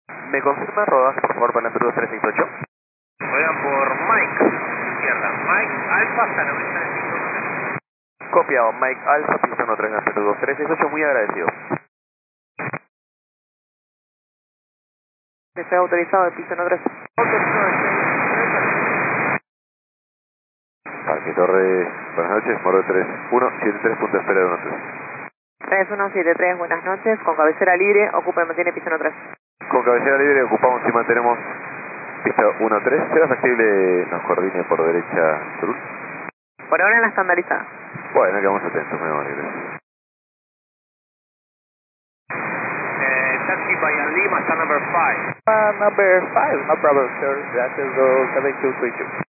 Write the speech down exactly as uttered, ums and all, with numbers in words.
¿Me confirma rodaje, por favor, para la dos tres seis ocho? Ruedan por Mike, izquierda. Mike, Alfa, hasta noventa y cinco. Copiado, Mike Alfa, pista uno tres, Gazette dos tres seis ocho, muy agradecido. Está autorizado el piso uno tres. Parque Torres, buenas noches, Moro tres uno siete tres, punto de espera de uno tres. tres uno siete tres, buenas noches, con cabecera libre, ocupa y mantiene piso uno tres. Con cabecera libre ocupamos y mantenemos pista uno tres. ¿Será factible nos coordine por derecha sur? Por ahora en la estandarizada. Bueno, quedamos atentos, muy amable, gracias. Eh, taxi Bayan Lima, está number five. Uh, number five, no problem, sir. Gracias, go seven two three two.